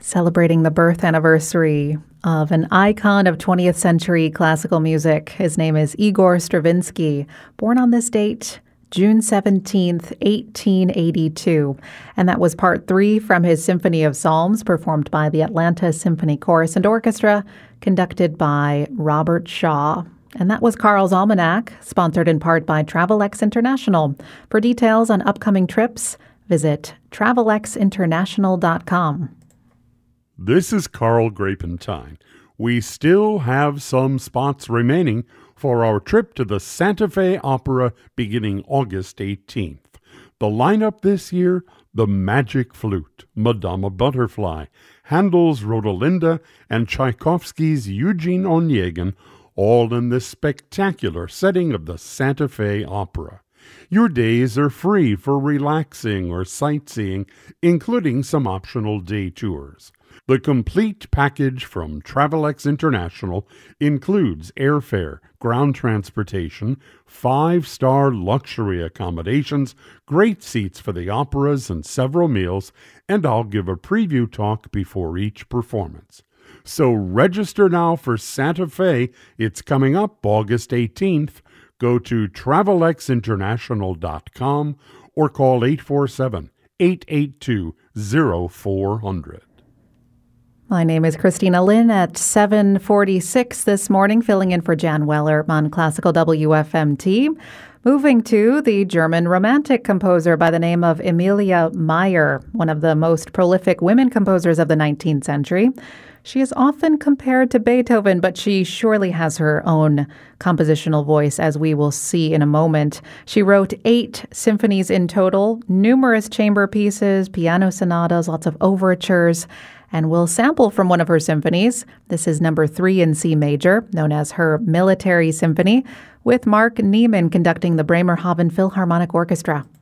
celebrating the birth anniversary of an icon of 20th century classical music. His name is Igor Stravinsky, born on this date, June 17th, 1882. And that was part 3 from his Symphony of Psalms, performed by the Atlanta Symphony Chorus and Orchestra, conducted by Robert Shaw. And that was Carl's Almanac, sponsored in part by Travelex International. For details on upcoming trips, visit travelexinternational.com. This is Carl Grapentine. We still have some spots remaining for our trip to the Santa Fe Opera beginning August 18th. The lineup this year: the Magic Flute, Madama Butterfly, Handel's Rodolinda, and Tchaikovsky's Eugene Onegin, all in the spectacular setting of the Santa Fe Opera. Your days are free for relaxing or sightseeing, including some optional day tours. The complete package from Travelex International includes airfare, ground transportation, 5-star luxury accommodations, great seats for the operas and several meals, and I'll give a preview talk before each performance. So register now for Santa Fe. It's coming up August 18th. Go to travelexinternational.com or call 847-882-0400. My name is Christina Lynn at 7:46 this morning, filling in for Jan Weller on Classical WFMT. Moving to the German Romantic composer by the name of Emilia Mayer, one of the most prolific women composers of the 19th century. She is often compared to Beethoven, but she surely has her own compositional voice, as we will see in a moment. She wrote 8 symphonies in total, numerous chamber pieces, piano sonatas, lots of overtures, and we'll sample from one of her symphonies. This is number 3 in C major, known as her Military Symphony, with Mark Niemann conducting the Bremerhaven Philharmonic Orchestra.